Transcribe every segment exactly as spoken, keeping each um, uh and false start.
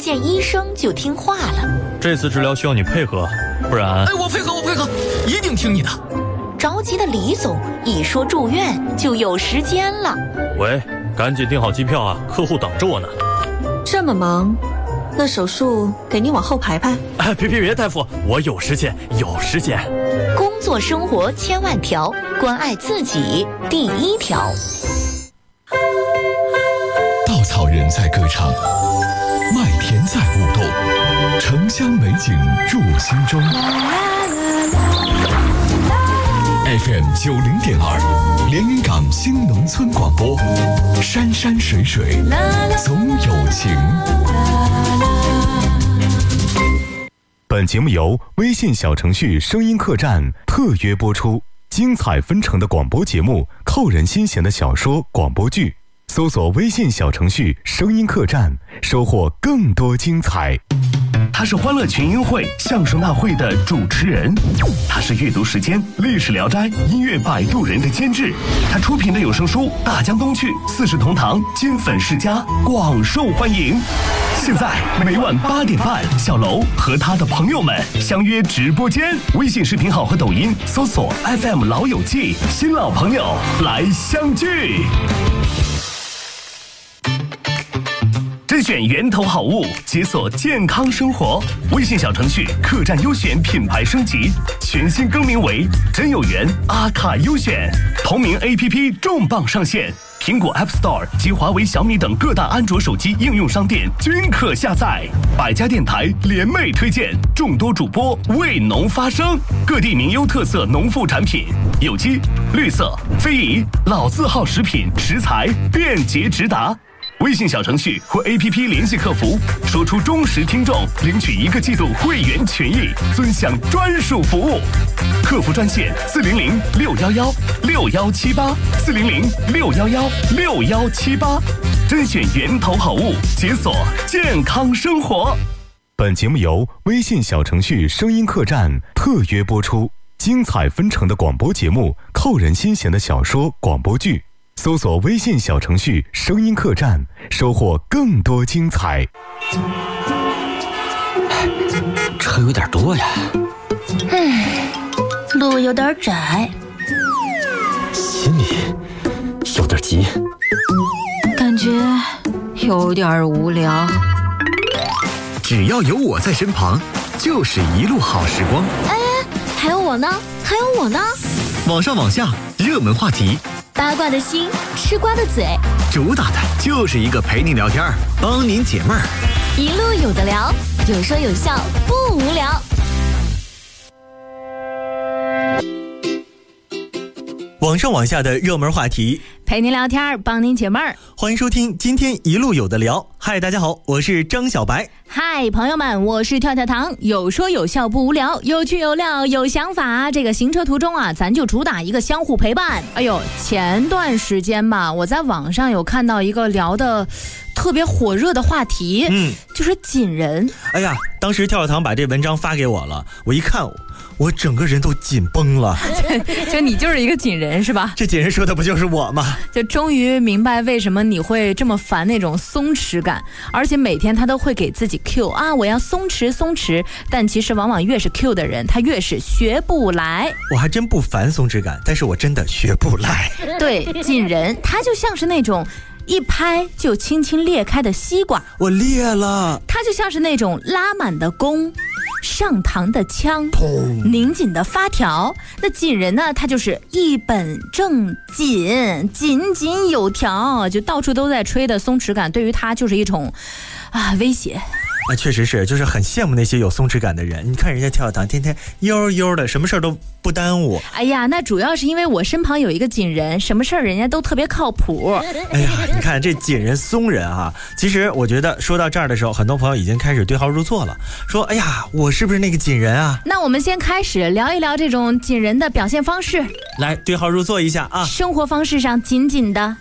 见医生就听话了。 这次治疗需要你配合，不然…… 哎，我配合，我配合，一定听你的。 着急的李总一说住院就有时间了。 喂，赶紧订好机票啊，客户等着我呢。 这么忙，那手术给你往后排排。 哎，别别别，大夫，我有时间，有时间。 工作生活千万条，关爱自己第一条。 稻草人在歌唱，麦田在舞动，城乡美景入心中。F M 九零点二，连云港新农村广播，山山水水总有情。本节目由微信小程序声音客栈特约播出，精彩纷呈的广播节目，扣人心弦的小说广播剧，搜索微信小程序声音客栈，收获更多精彩。 他是欢乐群英会相声大会的主持人，他是阅读时间历史聊斋音乐摆渡人的监制，他出品的有声书《大江东去》四世同堂金粉世家广受欢迎。现在每晚八点半，小楼和他的朋友们相约直播间，微信视频号和抖音搜索 F M 老友记，新老朋友来相聚。甄选源头好物，解锁健康生活。微信小程序客栈优选品牌升级，全新更名为真有缘阿卡优选。同名 A P P 重磅上线，苹果 App Store 及华为、小米等各大安卓手机应用商店均可下载。百家电台联袂推荐，众多主播为农发声，各地名优特色农副产品，有机、绿色、非遗、老字号食品食材便捷直达。微信小程序或 A P P 联系客服，说出忠实听众，领取一个季度会员权益，尊享专属服务。客服专线四零零六幺幺六幺七八四零零六幺幺六幺七八，甄选源头好物，解锁健康生活。 本节目由微信小程序声音客栈特约播出，精彩纷呈的广播节目，扣人心弦的小说广播剧。搜索微信小程序声音客栈，收获更多精彩。 车有点多呀， 嗯，路有点窄， 心里有点急， 感觉有点无聊。 只要有我在身旁，就是一路好时光。 哎，还有我呢，还有我呢。 网上网下，热门话题， 八卦的心，吃瓜的嘴， 主打的就是一个陪您聊天，帮您解闷儿， 一路有的聊，有说有笑，不无聊。 网上网下的热门话题， 陪您聊天，帮您解闷儿。 欢迎收听今天一路有的聊。嗨，大家好，我是张小白。 嗨，朋友们，我是跳跳糖，有说有笑不无聊，有趣有料有想法。这个行车途中啊，咱就主打一个相互陪伴。哎呦，前段时间吧，我在网上有看到一个聊的特别火热的话题，嗯，就是锦人。 哎呀，当时跳跳糖把这文章发给我了，我一看，我整个人都紧绷了。 就你就是一个锦人是吧？ 这锦人说的不就是我吗？ 就终于明白为什么你会这么烦那种松弛感，而且每天他都会给自己 Q 啊，我要松弛松弛，但其实往往越是 Q 的人，他越是学不来。 我还真不烦松弛感，但是我真的学不来。 对，锦人他就像是那种一拍就轻轻裂开的西瓜， 我裂了。 它就像是那种拉满的弓，上膛的枪，拧紧的发条。那锦人呢，他就是一本正经，井井有条，就到处都在吹的松弛感，对于他就是一种啊威胁。 那确实是，就是很羡慕那些有松弛感的人。你看人家跳跳糖，天天悠悠的，什么事儿都不耽误。 哎呀，那主要是因为我身旁有一个锦人，什么事儿人家都特别靠谱。 哎呀，你看这锦人松人啊，其实我觉得说到这儿的时候，很多朋友已经开始对号入座了，说哎呀，我是不是那个锦人啊？ 那我们先开始聊一聊这种锦人的表现方式， 来对号入座一下啊。 生活方式上紧紧的。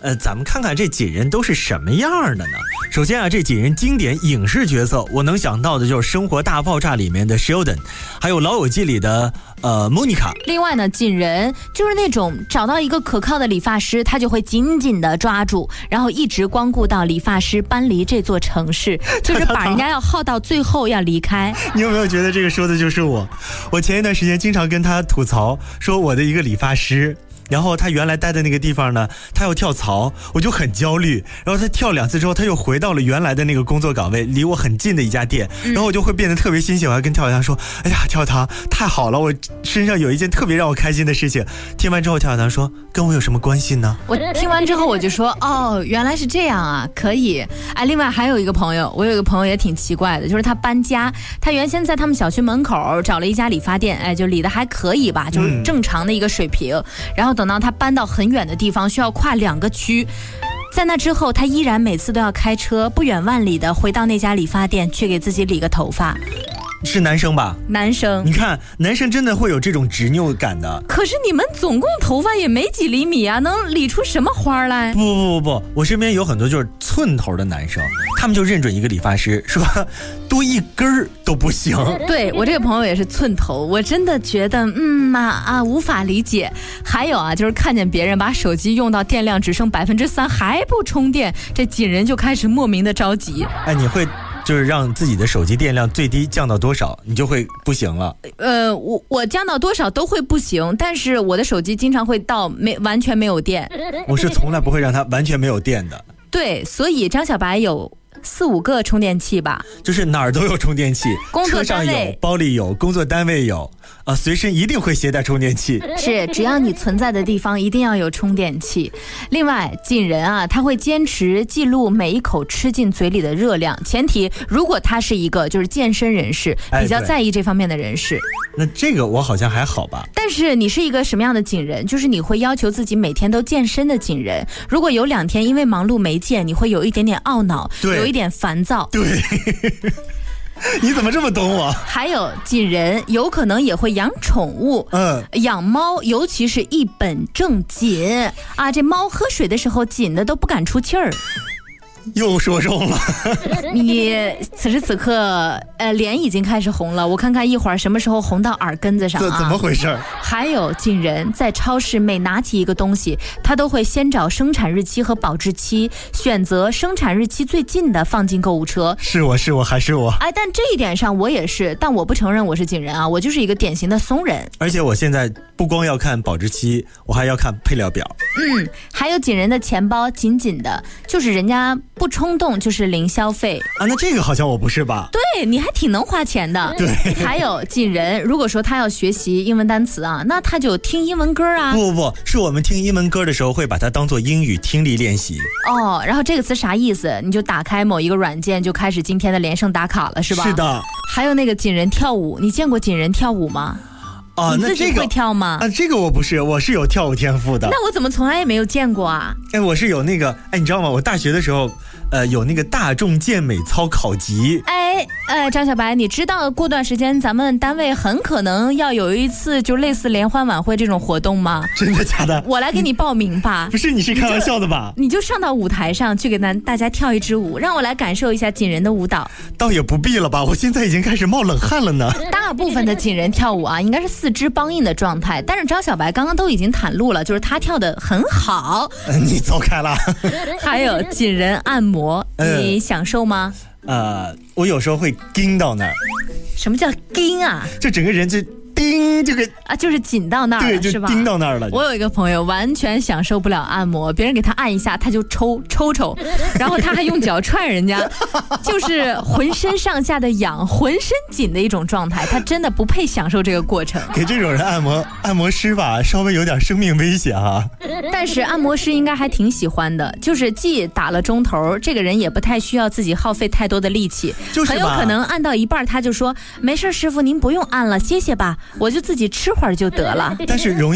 呃，咱们看看这锦人都是什么样的呢？首先啊，这锦人经典影视角色，我能想到的就是《生活大爆炸》里面的 Sheldon， 还有《老友记》里的呃 Monica。 另外呢，锦人就是那种找到一个可靠的理发师，他就会紧紧的抓住，然后一直光顾到理发师搬离这座城市，就是把人家要耗到最后要离开。 你有没有觉得这个说的就是我？我前一段时间经常跟他吐槽，说我的一个理发师。然后他原来待的那个地方呢，他要跳槽，我就很焦虑。然后他跳两次之后，他又回到了原来的那个工作岗位，离我很近的一家店。然后我就会变得特别欣喜，我还跟跳跳糖说：“哎呀，跳跳糖太好了，我身上有一件特别让我开心的事情。”听完之后，跳跳糖说：“跟我有什么关系呢？” 我听完之后我就说：“哦，原来是这样啊，可以。”哎，另外还有一个朋友，我有一个朋友也挺奇怪的，就是他搬家，他原先在他们小区门口找了一家理发店，哎，就理的还可以吧，就是正常的一个水平。嗯、然后等到他搬到很远的地方，需要跨两个区，在那之后他依然每次都要开车不远万里的回到那家理发店去给自己理个头发。 是男生吧？ 男生。 你看男生真的会有这种执拗感的。 可是你们总共头发也没几厘米啊，能理出什么花来？ 不不不不，我身边有很多就是寸头的男生，他们就认准一个理发师，说多一根儿都不行。 对，我这个朋友也是寸头，我真的觉得嗯啊啊无法理解。还有啊，就是看见别人把手机用到电量只剩百分之三还不充电，这锦人就开始莫名的着急。 哎，你会就是让自己的手机电量最低降到多少，你就会不行了？ 呃，我我降到多少都会不行，但是我的手机经常会到没完全没有电。 我是从来不会让它完全没有电的。 对，所以张小白有四五个充电器吧， 就是哪儿都有充电器， 工作单位车上有，包里有，工作单位有。啊，随身一定会携带充电器。 是，只要你存在的地方一定要有充电器。另外，锦人啊，他会坚持记录每一口吃进嘴里的热量，前提如果他是一个就是健身人士，比较在意这方面的人士。 哎、那这个我好像还好吧。 但是你是一个什么样的锦人？就是你会要求自己每天都健身的锦人。如果有两天因为忙碌没健，你会有一点点懊恼，有一点烦躁。 对。你怎么这么懂我？ 还有锦人有可能也会养宠物，嗯，养猫，尤其是一本正经啊，这猫喝水的时候紧的都不敢出气儿。 又说中了。 你此时此刻呃脸已经开始红了，我看看一会儿什么时候红到耳根子上啊？ 这怎么回事？ 还有锦人在超市每拿起一个东西，他都会先找生产日期和保质期，选择生产日期最近的放进购物车。 是我是我还是我？ 哎，但这一点上我也是，但我不承认我是锦人啊，我就是一个典型的松人。 而且我现在不光要看保质期，我还要看配料表。 嗯，还有锦人的钱包紧紧的，就是人家不冲动就是零消费啊。那这个好像我不是吧？ 对，你还挺能花钱的。 对。 还有锦人，如果说他要学习英文单词啊，那他就听英文歌啊。 不不不，是我们听英文歌的时候会把它当做英语听力练习。 哦，然后这个词啥意思？你就打开某一个软件，就开始今天的连胜打卡了，是吧？ 是的。 还有那个锦人跳舞，你见过锦人跳舞吗？ 啊， 你自己会跳吗？ 啊，这个我不是，我是有跳舞天赋的。 那我怎么从来也没有见过啊？ 哎，我是有那个，哎，你知道吗？我大学的时候，呃，有那个大众健美操考级。 哎，呃，张小白，你知道过段时间咱们单位很可能要有一次就类似联欢晚会这种活动吗？ 真的假的？ 我来给你报名吧。 不是，你是开玩笑的吧？ 你 就, 你就上到舞台上去给咱大家跳一支舞，让我来感受一下锦人的舞蹈。 倒也不必了吧，我现在已经开始冒冷汗了呢。 大部分的锦人跳舞啊，应该是四肢梆硬的状态，但是张小白刚刚都已经袒露了，就是他跳得很好。 你走开了。 还有锦人按摩，你享受吗？ 呃，我有时候会盯到那儿。 什么叫盯啊？ 就整个人就盯这个啊，就是紧到那儿了， 对，就盯到那儿了。 我有一个朋友完全享受不了按摩，别人给他按一下他就抽抽抽，然后他还用脚踹人家，就是浑身上下的痒，浑身紧的一种状态，他真的不配享受这个过程。 给这种人按摩，按摩师吧稍微有点生命危险啊。 但是按摩师应该还挺喜欢的，就是既打了钟头，这个人也不太需要自己耗费太多的力气， 就是很有可能按到一半他就说没事师傅您不用按了，歇歇吧，我就自己吃会儿就得了。 但是容易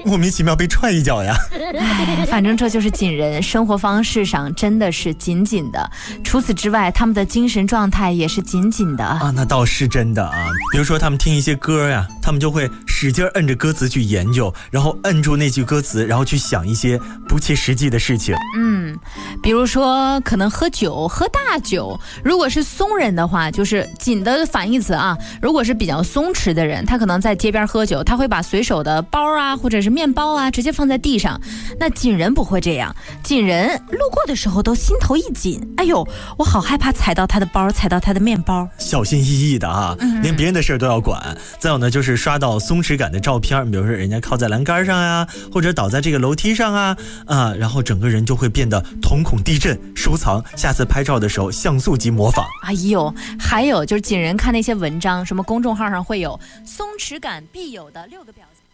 莫名其妙被踹一脚呀。 反正这就是紧人，生活方式上真的是紧紧的。除此之外，他们的精神状态也是紧紧的啊。那倒是真的啊。比如说他们听一些歌呀、啊，他们就会使劲摁着歌词去研究，然后摁住那句歌词，然后去想一些不切实际的事情。 嗯，比如说可能喝酒，喝大酒。如果是松人的话，就是紧的反义词啊。如果是比较松弛的人，他可能在街边喝酒，他会把随手的包啊或者是面包啊直接放在地上。那紧人不会这样，紧人路过的时候都心头一紧，哎呦，我好害怕踩到他的包，踩到他的面包， 小心翼翼的啊，嗯、连别人的事都要管。再有呢，就是刷到松弛感的照片，比如说人家靠在栏杆上呀，或者倒在这个楼梯上啊啊，然后整个人就会变得瞳孔地震，收藏，下次拍照的时候像素级模仿。 哎呦，还有就是紧人看那些文章，什么公众号上会有松弛感必有的六个表现。